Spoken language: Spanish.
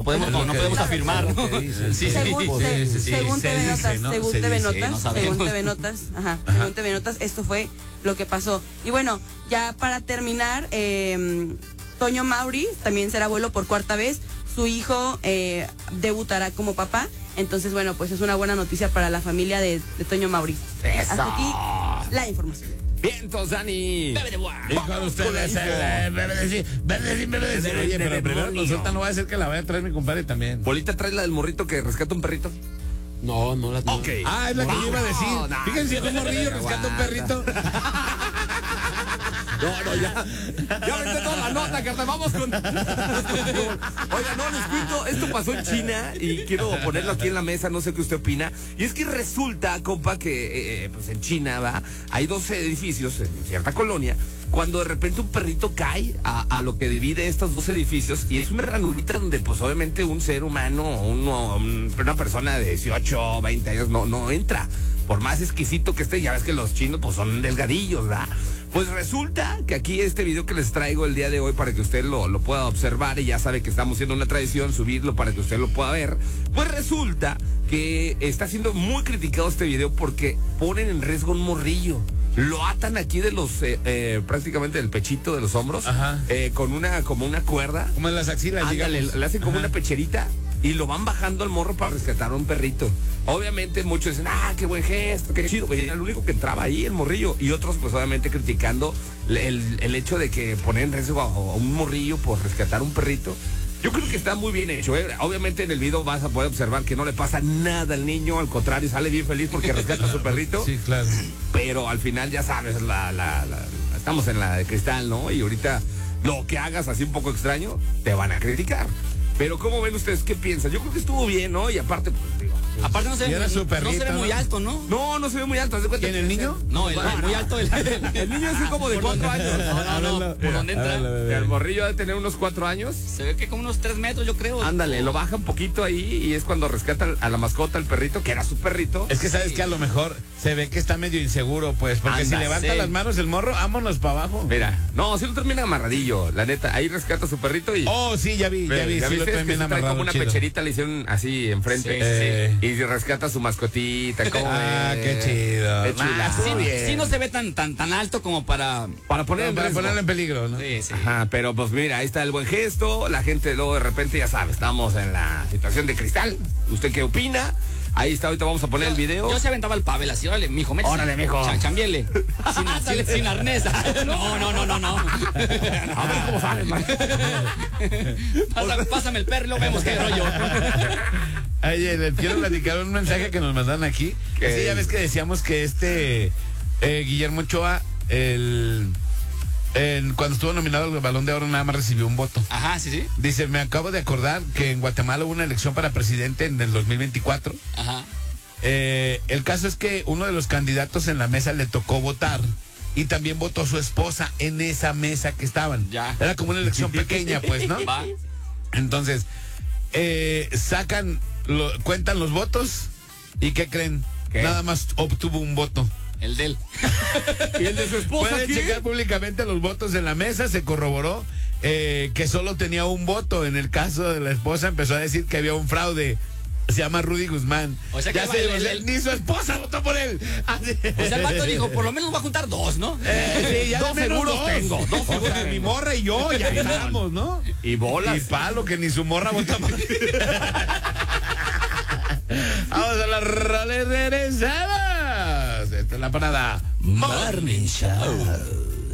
podemos afirmar, ¿no? Según TV Notas, esto fue lo que pasó. Y bueno, ya para terminar, Toño Mauri también será abuelo por cuarta vez. Su hijo debutará como papá. Entonces, bueno, pues es una buena noticia para la familia de Toño Mauri. Eso. Hasta aquí la información. Vientos, Dani. Bebe de guau. Y con ustedes, Oye, pero primero consulta, no va a ser que la vaya a traer mi compadre también. Bolita, ¿traes la del morrito que rescata un perrito? No la tengo. Ok. Ah, es la que yo iba a decir. No, Fíjense, un morrillo rescata un perrito. No, ya vente toda la nota, carnal, vamos con... Oiga, no, les cuento, esto pasó en China y quiero ponerlo aquí en la mesa, no sé qué usted opina. Y es que resulta, compa, que pues en China, hay 12 edificios en cierta colonia, cuando de repente un perrito cae a lo que divide estos 2 edificios, y es una ranurita donde pues obviamente un ser humano, una persona de 18, 20 años no entra. Por más exquisito que esté, ya ves que los chinos pues son delgadillos, ¿verdad? Pues resulta que aquí este video que les traigo el día de hoy para que usted lo pueda observar, y ya sabe que estamos haciendo una tradición, subirlo para que usted lo pueda ver, pues resulta que está siendo muy criticado este video porque ponen en riesgo un morrillo. Lo atan aquí de los, prácticamente del pechito, de los hombros, con como una cuerda. Como en las axilas, ándale, le hacen como una pecherita y lo van bajando al morro para rescatar a un perrito. Obviamente muchos dicen, qué buen gesto, qué chido, era el único que entraba ahí, el morrillo. Y otros pues obviamente criticando el hecho de que poner en riesgo a un morrillo por rescatar un perrito. Yo creo que está muy bien hecho, ¿eh? Obviamente en el video vas a poder observar que no le pasa nada al niño, al contrario, sale bien feliz porque rescata a su perrito. Sí, claro. Pero al final ya sabes, estamos en la de cristal, ¿no? Y ahorita lo que hagas así un poco extraño, te van a criticar. Pero ¿cómo ven ustedes? ¿Qué piensan? Yo creo que estuvo bien, ¿no? Y aparte, pues digo... Aparte no se ve muy alto, ¿no? No se ve muy alto. ¿Quién, el niño? No, muy alto. El niño es como de 4 años. No. ¿Por dónde entra? El morrillo debe tener unos 4 años. Se ve que como unos 3 metros, yo creo. Ándale, lo baja un poquito ahí y es cuando rescata a la mascota, el perrito, que era su perrito. Es que sabes que a lo mejor se ve que está medio inseguro, pues, porque si levanta las manos el morro, vámonos para abajo. Mira, no, si lo termina amarradillo, la neta. Ahí rescata a su perrito y... Oh, sí, ya vi, ¿Ya sí lo termina amarrado. Como una pecherita le hicieron así enfrente. Y rescata a su mascotita. Qué chido. Qué chula. Sí, no se ve tan alto como para ponerlo en peligro, ¿no? Sí. Ajá, pero pues mira, ahí está el buen gesto. La gente luego de repente, ya sabe, estamos en la situación de cristal. ¿Usted qué opina? Ahí está, ahorita vamos a poner el video. Yo se aventaba el Pavel así, órale, mijo, métese. Órale, mijo. Chambiele. Sin arnés. No. A ver cómo sale, man. Pásame el perro, luego vemos qué rollo. Oye, les quiero platicar un mensaje que nos mandan aquí. Sí, ya ves que decíamos que Guillermo Ochoa, cuando estuvo nominado al Balón de Oro nada más recibió un voto. Ajá, sí. Dice, me acabo de acordar que en Guatemala hubo una elección para presidente en el 2024. Ajá. El caso es que uno de los candidatos en la mesa le tocó votar y también votó su esposa en esa mesa que estaban. Ya. Era como una elección pequeña, pues, ¿no? Va. Entonces, cuentan los votos y ¿qué creen? ¿Qué? Nada más obtuvo un voto. El de él. ¿Y el de su esposa? Pueden checar públicamente los votos en la mesa, se corroboró que solo tenía un voto. En el caso de la esposa empezó a decir que había un fraude. Se llama Rudy Guzmán. O sea que ni su esposa votó por él. Así. O sea, el vato dijo, por lo menos va a juntar 2, ¿no? Sí, ya 2 seguros tengo. 2 seguros. O sea, mi morra y yo ya estamos, ¿no? Y bolas. Y palo que ni su morra vota por él. Vamos a las roles regresadas. Esta es la parada Morning Show.